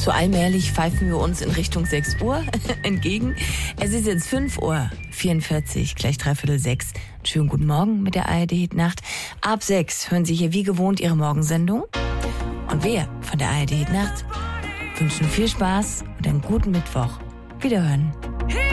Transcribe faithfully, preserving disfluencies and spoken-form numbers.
So allmählich pfeifen wir uns in Richtung sechs Uhr entgegen. Es ist jetzt fünf Uhr vierundvierzig, gleich dreiviertel sechs. Schönen guten Morgen mit der A R D-Hit-Nacht. Ab sechs hören Sie hier wie gewohnt Ihre Morgensendung. Und wir von der A R D-Hit-Nacht wünschen viel Spaß und einen guten Mittwoch. Wiederhören.